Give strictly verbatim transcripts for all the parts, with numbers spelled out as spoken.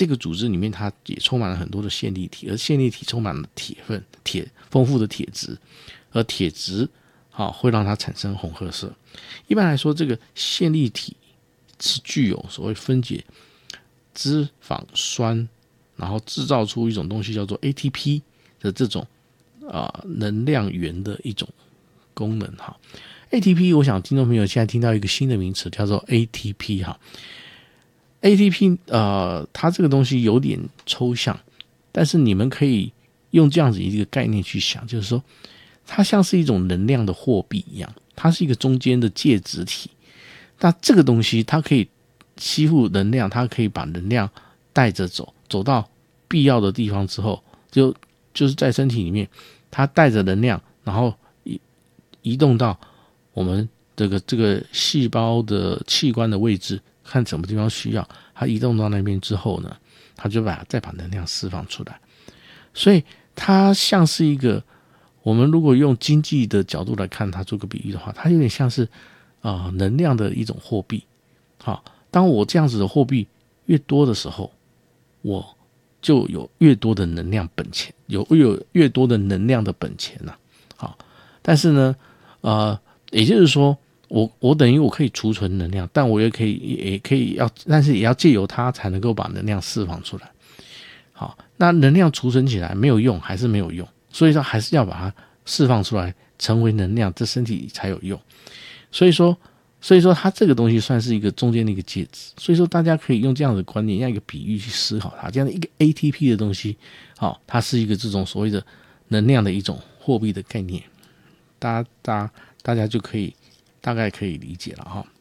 这个组织里面它也充满了很多的线粒体，而线粒体充满了铁分，铁丰富的铁质，而铁质好会让它产生红褐色。一般来说，这个线粒体是具有所谓分解脂肪酸，然后制造出一种东西叫做 A T P 的这种啊、呃、能量源的一种功能哈。A T P 我想听众朋友现在听到一个新的名词叫做 A T P 哈。A T P 呃，它这个东西有点抽象，但是你们可以用这样子一个概念去想，就是说它像是一种能量的货币一样，它是一个中间的介质体。那这个东西它可以吸附能量，它可以把能量带着走，走到必要的地方之后，就就是在身体里面，它带着能量，然后移移动到我们这个这个细胞的器官的位置，看什么地方需要，它移动到那边之后呢，它就把再把能量释放出来。所以它像是一个，我们如果用经济的角度来看它做个比喻的话，它有点像是啊、呃、能量的一种货币。好，当我这样子的货币越多的时候，我就有越多的能量本钱，有有越多的能量的本钱呐、啊。好，但是呢，呃，也就是说，我我等于我可以储存能量，但我也可以也可以要，但是也要借由它才能够把能量释放出来。好，那能量储存起来没有用，还是没有用，所以说还是要把它释放出来，成为能量，这身体才有用。所以说。所以说它这个东西算是一个中间的一个介质，所以说大家可以用这样的观念，用一个比喻去思考它，这样的一个 A T P 的东西，好，它是一个这种所谓的能量的一种货币的概念，大家大家大家就可以大概可以理解了哈。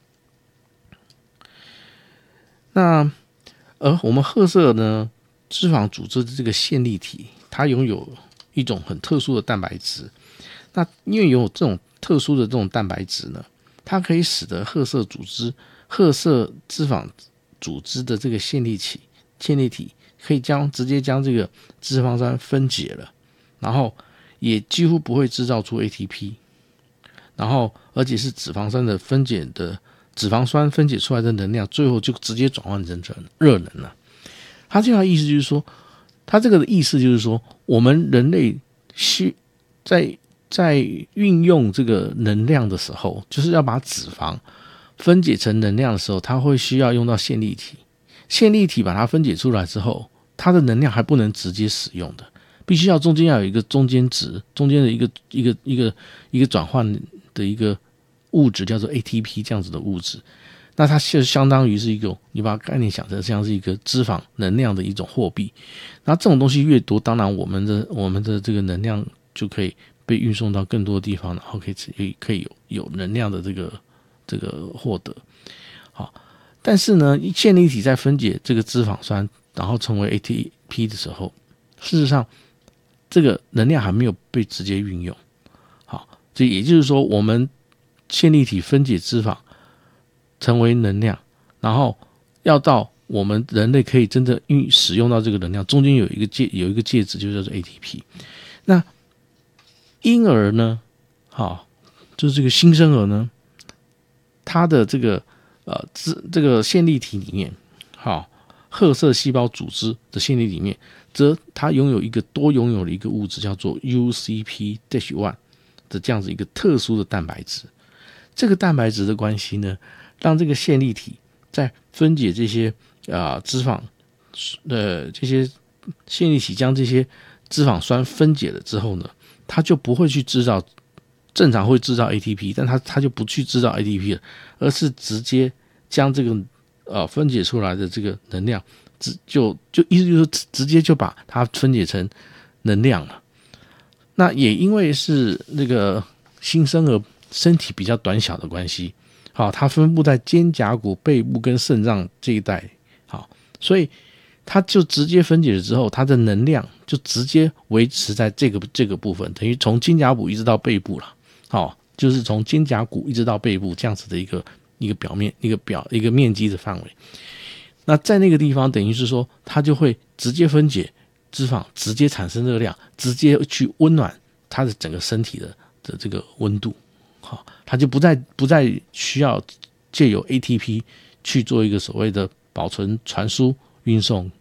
那而我们褐色呢脂肪组织的这个线粒体，它拥有一种很特殊的蛋白质，那因为有这种特殊的这种蛋白质呢，它可以使得褐色组织、褐色脂肪组织的这个线粒体、线粒体可以将直接将这个脂肪酸分解了，然后也几乎不会制造出 A T P， 然后而且是脂肪酸的分解的脂肪酸分解出来的能量，最后就直接转换成热能了。它这样的意思就是说，它这个的意思就是说，我们人类需在在运用这个能量的时候，就是要把脂肪分解成能量的时候，它会需要用到线粒体。线粒体把它分解出来之后，它的能量还不能直接使用的，必须要中间要有一个中间值，中间的一个一个一个一个转换的一个物质，叫做 A T P 这样子的物质。那它就相当于是一个，你把概念想成像是一个脂肪能量的一种货币。那这种东西越多，当然我们的我们的这个能量就可以被运送到更多的地方，然后可以可以有有能量的这个这个获得。好，但是呢，线粒体在分解这个脂肪酸，然后成为 A T P 的时候，事实上这个能量还没有被直接运用。好，这也就是说，我们线粒体分解脂肪成为能量，然后要到我们人类可以真正运使用到这个能量，中间有一个介有一个介质，就叫做 A T P。那婴儿呢，好，就是这个新生儿呢，它的这个呃这个线粒体里面，好，褐色细胞组织的线粒里面，则它拥有一个多拥有的一个物质，叫做 U C P一 的这样子一个特殊的蛋白质。这个蛋白质的关系呢，让这个线粒体在分解这些啊、呃、脂肪呃这些线粒体将这些脂肪酸分解了之后呢，它就不会去制造，正常会制造 A T P， 但它它就不去制造 A T P 了，而是直接将这个呃分解出来的这个能量，就就意思就是直接就把它分解成能量了。那也因为是那个新生儿身体比较短小的关系，好，它分布在肩胛骨、背部跟肾脏这一带，好，所以它就直接分解了之后，它的能量就直接维持在这个这个部分，等于从肩胛骨一直到背部了，好，就是从肩胛骨一直到背部这样子的一个一个表面一个表一个面积的范围。那在那个地方，等于是说，它就会直接分解脂肪，直接产生热量，直接去温暖它的整个身体的的这个温度。好，它就不再不再需要借由 A T P 去做一个所谓的保存、传输、运送